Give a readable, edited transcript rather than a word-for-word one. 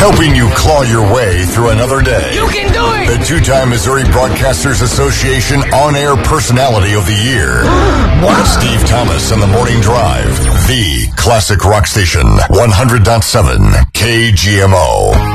helping you claw your way through another day. You can do it! The two-time Missouri Broadcasters Association On-Air Personality of the Year. What? Steve Thomas and the Morning Drive. The classic rock station, 100.7 KGMO.